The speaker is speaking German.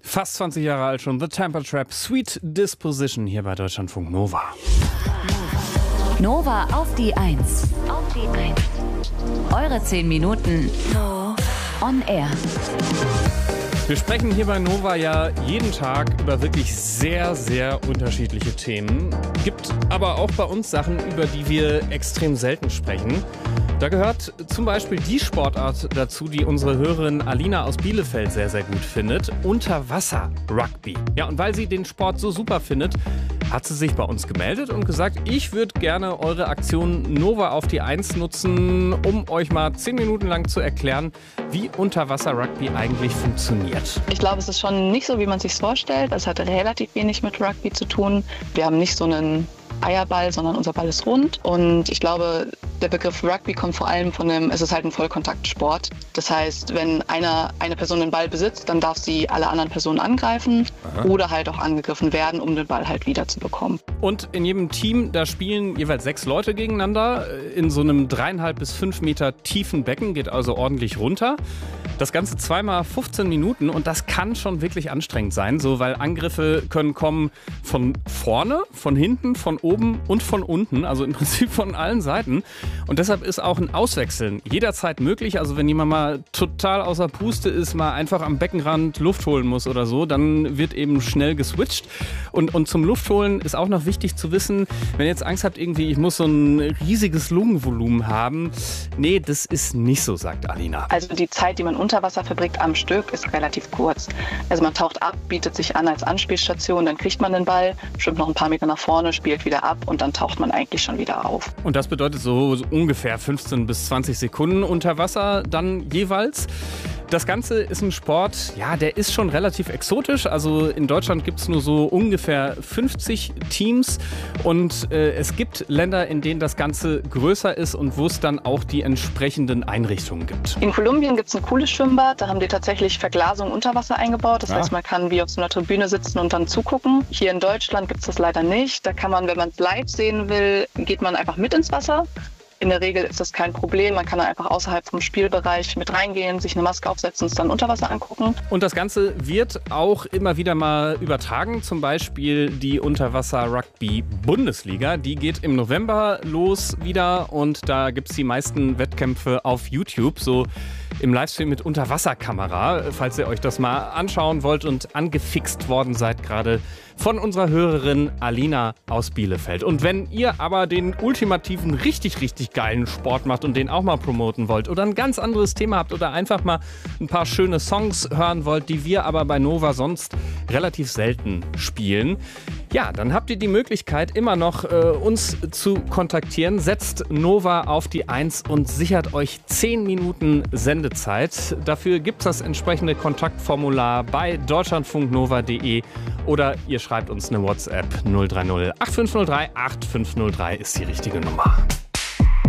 Fast 20 Jahre alt schon, The Temper Trap, Sweet Disposition hier bei Deutschlandfunk Nova. Nova auf die 1. Eure 10 Minuten on air. Wir sprechen hier bei Nova ja jeden Tag über wirklich sehr, sehr unterschiedliche Themen. Gibt aber auch bei uns Sachen, über die wir extrem selten sprechen. Da gehört zum Beispiel die Sportart dazu, die unsere Hörerin Alina aus Bielefeld sehr, sehr gut findet. Unterwasser-Rugby. Ja, und weil sie den Sport so super findet, hat sie sich bei uns gemeldet und gesagt, ich würde gerne eure Aktion Nova auf die 1 nutzen, um euch mal 10 Minuten lang zu erklären, wie Unterwasser-Rugby eigentlich funktioniert. Ich glaube, es ist schon nicht so, wie man es sich vorstellt. Es hat relativ wenig mit Rugby zu tun. Wir haben nicht so einen Eierball, sondern unser Ball ist rund. Und ich glaube, der Begriff Rugby kommt vor allem es ist halt ein Vollkontaktsport. Das heißt, wenn eine Person den Ball besitzt, dann darf sie alle anderen Personen angreifen oder halt auch angegriffen werden, um den Ball halt wieder zu bekommen. Und in jedem Team, da spielen jeweils 6 Leute gegeneinander in so einem 3,5 bis 5 Meter tiefen Becken, geht also ordentlich runter. Das Ganze zweimal 15 Minuten und das kann schon wirklich anstrengend sein, so, weil Angriffe können kommen von vorne, von hinten, von oben und von unten, also im Prinzip von allen Seiten. Und deshalb ist auch ein Auswechseln jederzeit möglich. Also wenn jemand mal total außer Puste ist, mal einfach am Beckenrand Luft holen muss oder so, dann wird eben schnell geswitcht. Und zum Luftholen ist auch noch wichtig zu wissen, wenn ihr jetzt Angst habt, irgendwie, ich muss so ein riesiges Lungenvolumen haben. Nee, das ist nicht so, sagt Alina. Also die Zeit, die man unter Wasser verbringt am Stück, ist relativ kurz. Also man taucht ab, bietet sich an als Anspielstation, dann kriegt man den Ball, schwimmt noch ein paar Meter nach vorne, spielt wieder ab und dann taucht man eigentlich schon wieder auf. Und das bedeutet so ungefähr 15 bis 20 Sekunden unter Wasser dann jeweils. Das Ganze ist ein Sport, ja, der ist schon relativ exotisch. Also in Deutschland gibt es nur so ungefähr 50 Teams und es gibt Länder, in denen das Ganze größer ist und wo es dann auch die entsprechenden Einrichtungen gibt. In Kolumbien gibt es ein cooles Schwimmbad, da haben die tatsächlich Verglasung unter Wasser eingebaut. Das heißt, man kann wie auf so einer Tribüne sitzen und dann zugucken. Hier in Deutschland gibt es das leider nicht. Da kann man, wenn man es live sehen will, geht man einfach mit ins Wasser. In der Regel ist das kein Problem. Man kann dann einfach außerhalb vom Spielbereich mit reingehen, sich eine Maske aufsetzen und es dann unter Wasser angucken. Und das Ganze wird auch immer wieder mal übertragen. Zum Beispiel die Unterwasser-Rugby-Bundesliga. Die geht im November los wieder und da gibt es die meisten Wettkämpfe auf YouTube. So im Livestream mit Unterwasserkamera, falls ihr euch das mal anschauen wollt und angefixt worden seid gerade von unserer Hörerin Alina aus Bielefeld. Und wenn ihr aber den ultimativen, richtig, richtig geilen Sport macht und den auch mal promoten wollt oder ein ganz anderes Thema habt oder einfach mal ein paar schöne Songs hören wollt, die wir aber bei Nova sonst relativ selten spielen, ja, dann habt ihr die Möglichkeit immer noch uns zu kontaktieren. Setzt Nova auf die 1 und sichert euch 10 Minuten Sendezeit. Dafür gibt es das entsprechende Kontaktformular bei deutschlandfunknova.de oder ihr schreibt uns eine WhatsApp 030 8503 8503 ist die richtige Nummer.